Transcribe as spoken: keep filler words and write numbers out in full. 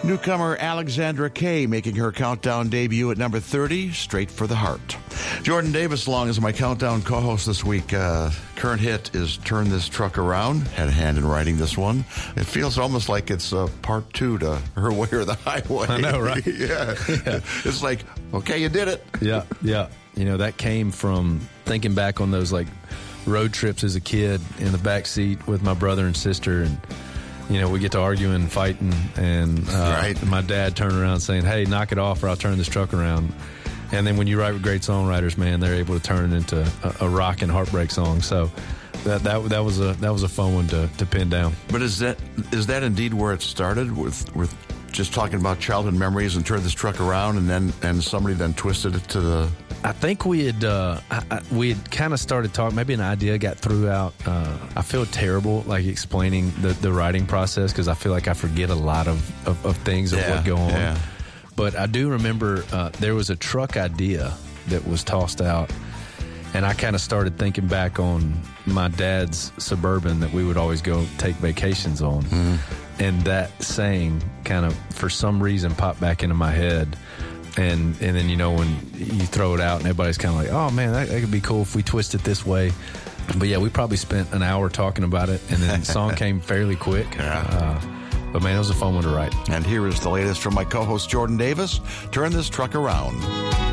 Newcomer Alexandra Kay making her countdown debut at number thirty, Straight for the Heart. Jordan Davis along as my countdown co-host this week. Uh, current hit is Turn This Truck Around. Had a hand in writing this one. It feels almost like it's uh, part two to Her Way or the Highway. I know, right? yeah. yeah. It's like, okay, you did it. Yeah, yeah. You know, that came from thinking back on those, like, road trips as a kid in the back seat with my brother and sister, and you know, we get to arguing and fighting, and uh, right. my dad turned around saying, hey, knock it off or I'll turn this truck around. And then when you write with great songwriters, man, they're able to turn it into a, a rock and heartbreak song. So that that that was a that was a fun one to, to pin down. But is that is that indeed where it started, with with just talking about childhood memories and Turn This Truck Around, and then and somebody then twisted it to the... I think we had uh, I, I, we had kind of started talking. Maybe an idea got threw out. Uh, I feel terrible, like explaining the, the writing process, because I feel like I forget a lot of, of, of things of yeah, what go on. Yeah. But I do remember uh, there was a truck idea that was tossed out, and I kind of started thinking back on my dad's Suburban that we would always go take vacations on, mm. and that saying kind of for some reason popped back into my head. And and then, you know, when you throw it out and everybody's kind of like, oh, man, that, that could be cool if we twist it this way. But, yeah, we probably spent an hour talking about it, and then the song came fairly quick. Yeah. Uh, but, man, it was a fun one to write. And here is the latest from my co-host Jordan Davis, Turn This Truck Around.